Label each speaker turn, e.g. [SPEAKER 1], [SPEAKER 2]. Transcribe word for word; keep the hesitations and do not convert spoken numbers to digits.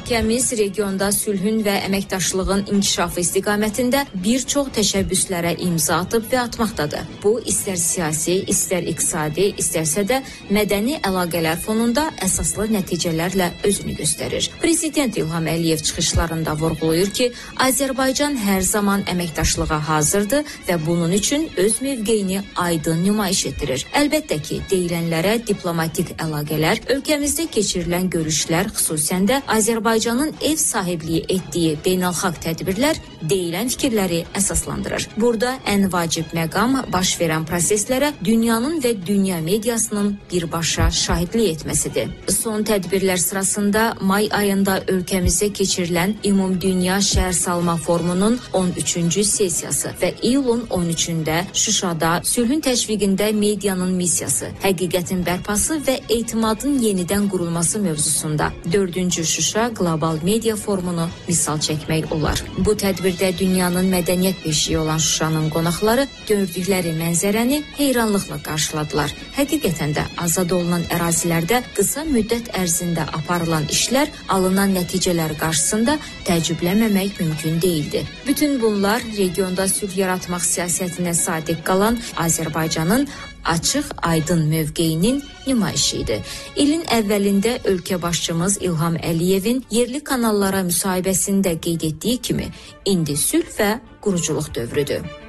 [SPEAKER 1] Ölkəmiz regionda sülhün və əməkdaşlığın inkişafı istiqamətində bir çox təşəbbüslərə imza atıb və atmaqdadır. Bu, istər siyasi, istər iqtisadi, istərsə də mədəni əlaqələr fonunda əsaslı nəticələrlə özünü göstərir. Prezident İlham Əliyev çıxışlarında vurğulayır ki, Azərbaycan hər zaman əməkdaşlığa hazırdır və bunun üçün öz mövqeyini aydın nümayiş etdirir. Əlbəttə ki, deyilənlərə diplomatik əlaqələr, ölkəmizdə keçirilən görüşlər, xüsusən də Azərbaycanın ev sahibliyi etdiyi beynəlxalq tədbirlər deyilən fikirləri əsaslandırır. Burada ən vacib məqam baş verən proseslərə dünyanın və dünya mediasının birbaşa şahidlik etməsidir. Son tədbirlər sırasında may ayında ölkəmizdə keçirilən Ümumdünya Şəhər Salma Forumunun on üçüncü sessiyası və iyulun on üçündə Şuşada sülhün təşviqində medianın missiyası, həqiqətin bərpası və etimadın yenidən qurulması mövzusunda dördüncü Şuşa Qlobal Media Forumunu misal çəkmək olar. Bu tədbirdə dünyanın mədəniyyət beşiyi olan Şuşanın qonaqları gördükləri mənzərəni heyranlıqla qarşıladılar. Həqiqətən də azad olunan ərazilərdə qısa müddət ərzində aparılan işlər, alınan nəticələr qarşısında təəccüblənməmək mümkün deyildi. Bütün bunlar regionda sülh yaratmaq siyasətinə sadiq qalan Azərbaycanın açıq, aydın mövqeyinin nümayişi idi. İlin əvvəlində ölkə başçımız İlham Əliyevin yerli kanallara müsahibəsində qeyd etdiyi kimi, indi sülh və quruculuq dövrüdür.